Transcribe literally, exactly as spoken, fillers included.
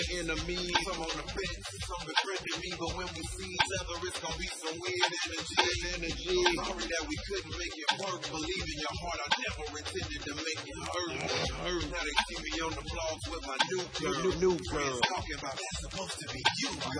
enemies. Some on the fence, some befriended me, but when we see each other, it's gonna be some weird energy. energy. Sorry that we couldn't make it work. Believe in your heart, I never intended to make it hurt. hurt. Now they see me on the vlogs with my new girl. New, new girl. Talking about that's supposed to be you.